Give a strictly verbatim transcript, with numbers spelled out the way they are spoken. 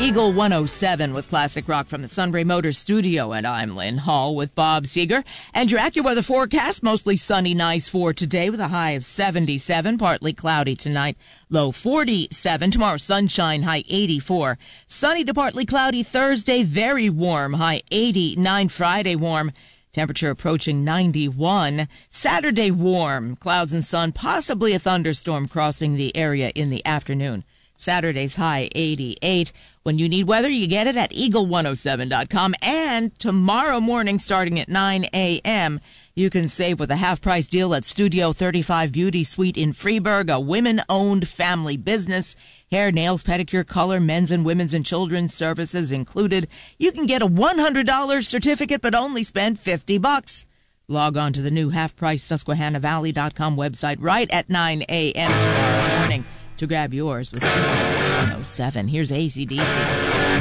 Eagle one oh seven with classic rock from the Sunbury Motors studio, and I'm Lynn Hall with Bob Seeger. And your AccuWeather forecast, mostly sunny, nice for today with a high of seventy-seven, partly cloudy tonight, low forty-seven. Tomorrow, sunshine, high eighty-four. Sunny to partly cloudy Thursday, very warm, high eighty-nine. Friday, warm. Temperature approaching ninety-one. Saturday, warm. Clouds and sun, possibly a thunderstorm crossing the area in the afternoon. Saturday's high eighty-eight. When you need weather, you get it at eagle one oh seven dot com. And tomorrow morning, starting at nine a.m., you can save with a half-price deal at Studio thirty-five Beauty Suite in Freeburg, a women-owned family business. Hair, nails, pedicure, color, men's and women's and children's services included. You can get a one hundred dollars certificate, but only spend fifty bucks. Log on to the new half-price Susquehanna Valley dot com website right at nine a.m. tomorrow morning to grab yours with Eagle one oh seven. Here's A C D C.